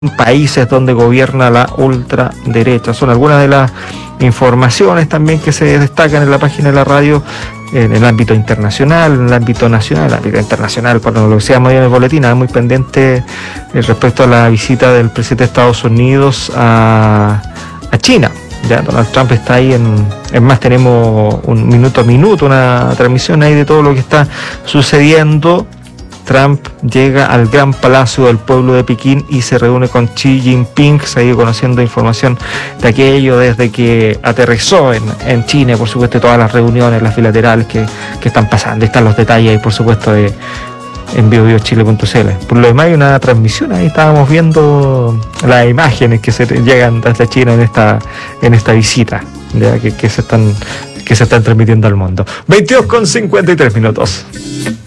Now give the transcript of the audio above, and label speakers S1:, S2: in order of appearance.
S1: países donde gobierna la ultraderecha. Son algunas de las informaciones también que se destacan en la página de la radio en el ámbito internacional, en el ámbito nacional. El ámbito internacional, cuando lo decíamos en el boletín, muy pendiente respecto a la visita del presidente de Estados Unidos a China. Ya Donald Trump está ahí en más, tenemos un minuto a minuto, una transmisión ahí de todo lo que está sucediendo. Trump llega al Gran Palacio del Pueblo de Pekín y se reúne con Xi Jinping. Se ha ido conociendo información de aquello desde que aterrizó en China, por supuesto, todas las reuniones, las bilaterales que están pasando. Están los detalles ahí, por supuesto, en biobiochile.cl. Por lo demás hay una transmisión, ahí estábamos viendo las imágenes que se llegan desde China en esta visita, ya que se están transmitiendo al mundo. 22:53 minutos.